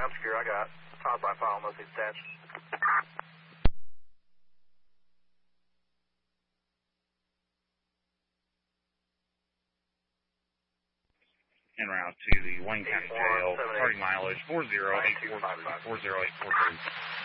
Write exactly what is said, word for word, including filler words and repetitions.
obscure, I got powered by file, mostly attached. En route to the Wayne County Jail, starting mileage four zero eight four three, four zero eight four three.